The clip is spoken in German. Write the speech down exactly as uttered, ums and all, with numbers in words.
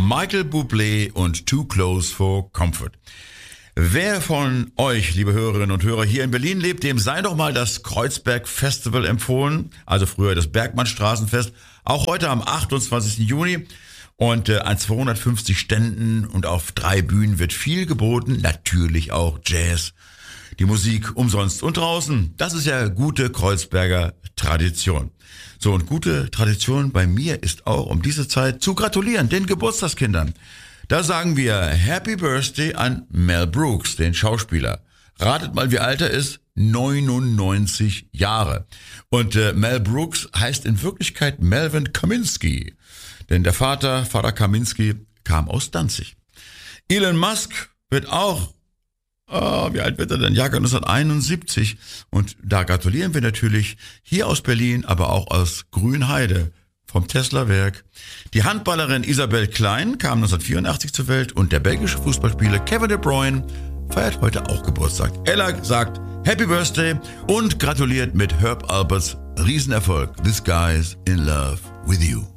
Michael Bublé und Too Close for Comfort. Wer von euch, liebe Hörerinnen und Hörer, hier in Berlin lebt, dem sei doch mal das Kreuzberg Festival empfohlen, also früher das Bergmannstraßenfest, auch heute am achtundzwanzigsten Juni. Und äh, an zweihundertfünfzig Ständen und auf drei Bühnen wird viel geboten, natürlich auch Jazz. Die Musik umsonst und draußen. Das ist ja gute Kreuzberger Tradition. So, und gute Tradition bei mir ist auch, um diese Zeit zu gratulieren, den Geburtstagskindern. Da sagen wir Happy Birthday an Mel Brooks, den Schauspieler. Ratet mal, wie alt er ist? neunundneunzig Jahre. Und äh, Mel Brooks heißt in Wirklichkeit Melvin Kaminsky. Denn der Vater, Vater Kaminski, kam aus Danzig. Elon Musk wird auch, oh, wie alt wird er denn? Jahrgang neunzehnhunderteinundsiebzig. Und da gratulieren wir natürlich hier aus Berlin, aber auch aus Grünheide vom Tesla-Werk. Die Handballerin Isabel Klein kam neunzehnhundertvierundachtzig zur Welt und der belgische Fußballspieler Kevin De Bruyne feiert heute auch Geburtstag. Ella sagt Happy Birthday und gratuliert mit Herb Alperts Riesenerfolg. This guy's in love with you.